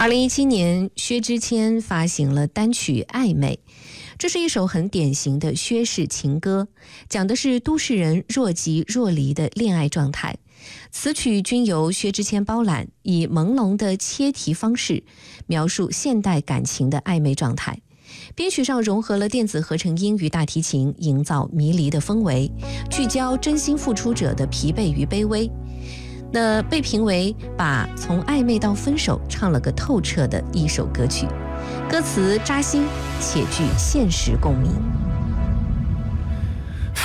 2017年，薛之谦发行了单曲《暧昧》，这是一首很典型的薛氏情歌，讲的是都市人若即若离的恋爱状态。词曲均由薛之谦包揽，以朦胧的切题方式描述现代感情的暧昧状态。编曲上融合了电子合成音与大提琴，营造迷离的氛围，聚焦真心付出者的疲惫与卑微。那被评为把从暧昧到分手唱了个透彻的一首歌曲，歌词扎心且具现实共鸣。